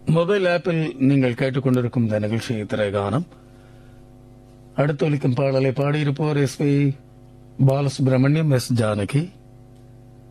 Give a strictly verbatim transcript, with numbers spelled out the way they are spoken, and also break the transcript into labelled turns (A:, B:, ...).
A: Mobile ஆப்பில் நீங்கள் கேட்டுக்கொண்டிருக்கும் இந்த நிகழ்ச்சி திரைகானம். அடுத்தொலிக்கும் பாடலை பாடியிருப்போர் S B Balasubramaniam, S Janaki.